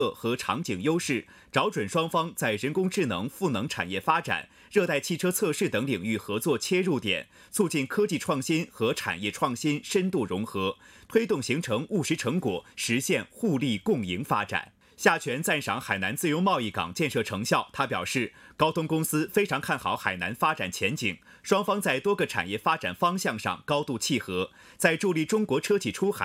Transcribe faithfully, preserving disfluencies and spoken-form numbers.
和场景优势，找准双方在人工智能、赋能产业发展、热带汽车测试等领域合作切入点，促进科技创新和产业创新深度融合，推动形成务实成果，实现互利共赢发展。夏全赞赏海南自由贸易港建设成效，他表示，高通公司非常看好海南发展前景，双方在多个产业发展方向上高度契合，在助力中国车企出海